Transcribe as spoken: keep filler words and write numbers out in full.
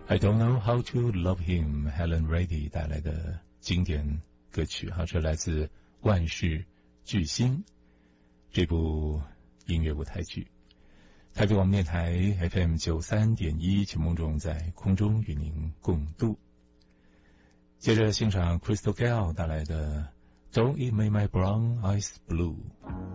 I don't know how to love him Helen Reddy 带来的经典歌曲哈，这来自万事巨星这部音乐舞台剧。台北广播电台 F M 九三点一，秦梦中在空中与您共度。接着欣赏 Crystal Gayle 带来的 Don't It Make My Brown Eyes Blue。